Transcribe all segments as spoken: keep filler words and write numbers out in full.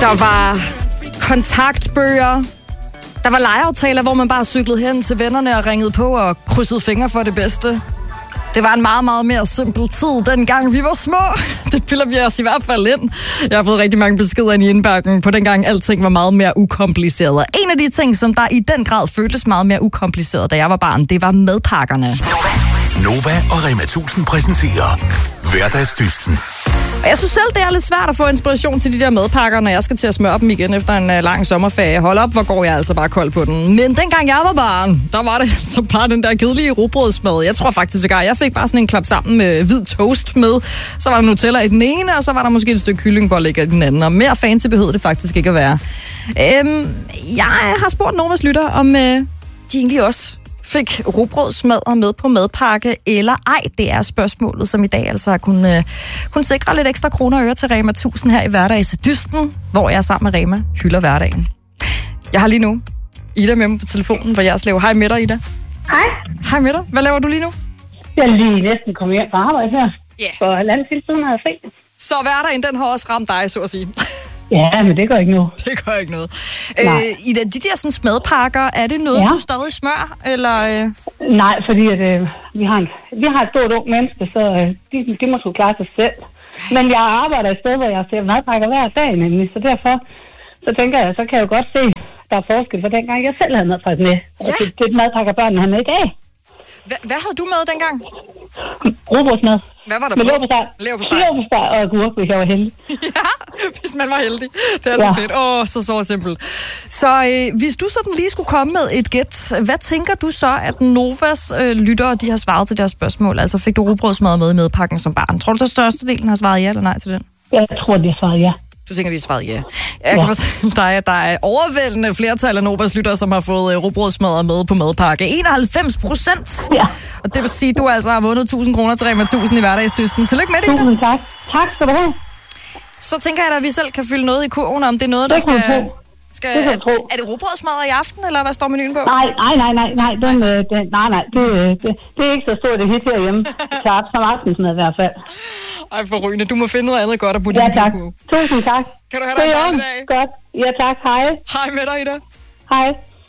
Der var kontaktbøger. Der var legeaftaler, hvor man bare cyklede hen til vennerne og ringede på og krydsede fingre for det bedste. Det var en meget, meget mere simpel tid, dengang vi var små. Det piller vi os i hvert fald ind. Jeg har fået rigtig mange beskeder ind i indbakken på dengang alting var meget mere ukompliceret. Og en af de ting, som der i den grad føltes meget mere ukompliceret, da jeg var barn, det var madpakkerne. Nova og Rema tusind præsenterer Hverdagsdysten. Og jeg synes selv, det er lidt svært at få inspiration til de der madpakker, når jeg skal til at smøre dem igen efter en uh, lang sommerferie. Hold op, hvor går jeg altså bare kold på den. Men dengang jeg var barn, der var det så bare den der kedelige rugbrødsmad. Jeg tror faktisk ikke, jeg fik bare sådan en klap sammen med hvid toast med. Så var der Nutella i den ene, og så var der måske et stykke kyllingbolle i den anden. Og mere fancy behøvede det faktisk ikke at være. Øhm, jeg har spurgt Novas lytter, om uh, de egentlig også fik rugbrødsmadder med på madpakke, eller ej, det er spørgsmålet, som i dag altså har kunnet, uh, kunnet sikre lidt ekstra kroner og øre til Rema tusind her i Hverdagsdysten, hvor jeg sammen med Rema hylder hverdagen. Jeg har lige nu Ida med mig på telefonen, hvor jeg også laver. Hej med dig, Ida. Hej. Hej med dig. Hvad laver du lige nu? Jeg er lige næsten kommet hjem fra arbejde her. Ja. Yeah. For halvanden til siden har jeg fri. Så hverdagen, den har også ramt dig, så at sige. Ja, men det gør ikke noget. Det gør ikke noget. Øh, Ida, de der sådan smadpakker, er det noget, ja. du stadig smør? Eller, øh? Nej, fordi at, øh, vi, har en, vi har et stort ung menneske, så øh, de, de må sgu klare sig selv. Men jeg arbejder et sted, hvor jeg ser madpakker hver dag, nemlig. Så derfor så tænker jeg, så kan jeg jo godt se, der er forskel for dengang, jeg selv havde madpakker med. Ja. Og det, det madpakker børnene har med i dag. H- hvad havde du med dengang? Rugbrødsmad. Hvad var der med på? Leverpostej. Leverpostej. Leverpostej og agurk, hvis jeg var heldig. Ja, hvis man var heldig. Det er så ja. fedt. Åh, oh, så så simpelt. Så øh, hvis du sådan lige skulle komme med et gæt, hvad tænker du så, at Novas øh, lyttere, de har svaret til deres spørgsmål? Altså fik du rugbrødsmad med i madpakken som barn? Tror du, at størstedelen har svaret ja eller nej til den? Jeg tror, de har svaret ja. Du tænker, de har svaret ja. Jeg kan ja. fortælle dig, at der er overvældende flertal af Novas lyttere, som har fået uh, rugbrødsmadder med på madpakke. enoghalvfems procent! Ja. Og det vil sige, at du altså har vundet tusind kroner til Rema tusind i Hverdagsdysten. Tillykke med det, Tusind tak. Tak skal du have. Så tænker jeg da, at vi selv kan fylde noget i kurven, om det er noget, der det skal... skal er, er det rugbrødsmadder i aften, eller hvad står menuen på? Nej, nej, nej, nej, nej, den, øh, den, nej, nej, det, det, det er ikke så stort et hit herhjemme. Til som aftensmad i hvert fald. Ej, forrygende. Du må finde noget andet godt at putte ja, i tak. kurven. Tusind tak. Kan du have dig en dejlig dag? Godt. Ja, tak. Hej. Hej med dig, Ida. Hej.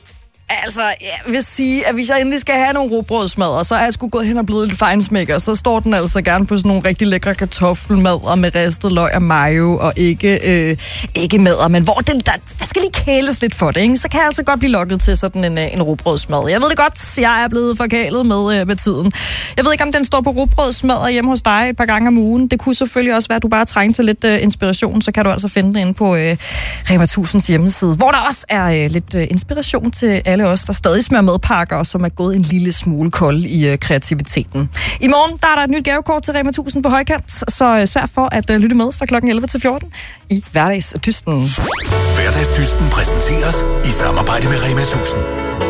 Altså, jeg vil sige, at hvis jeg endelig skal have nogle rugbrødsmadder, så er jeg sgu gået hen og blevet lidt feinsmækker. Så står den altså gerne på sådan nogle rigtig lækre kartoffelmadder med ristet løg og mayo og ikke, øh, ikke madder. Men hvor den, der, der skal lige kæles lidt for det, ikke? Så kan jeg altså godt blive lokket til sådan en, en rugbrødsmad. Jeg ved det godt, jeg er blevet forkælet med, øh, med tiden. Jeg ved ikke, om den står på rugbrødsmadder hjemme hos dig et par gange om ugen. Det kunne selvfølgelig også være, at du bare trænger til lidt øh, inspiration. Så kan du altså finde det inde på øh, Rema tusind's hjemmeside, hvor der også er øh, lidt øh, inspiration til alle os, der stadig smører madpakker, og som er gået en lille smule kold i øh, kreativiteten. I morgen der er der et nyt gavekort til Rema tusind på højkant, så øh, sørg for at øh, lytte med fra klokken elleve til fjorten i Hverdagsdysten. Hverdagsdysten præsenteres i samarbejde med Rema tusind.